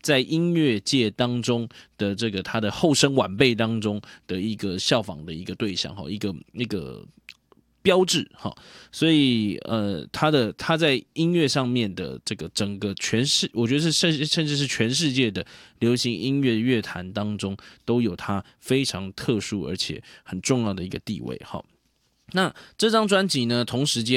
在音乐界当中的这个他的后生晚辈当中的一个效仿的一个对象，一个标志哈。所以他在音乐上面的这个整个我觉得是甚至是全世界的流行音乐乐坛当中都有他非常特殊而且很重要的一个地位哈。那这张专辑呢，同时间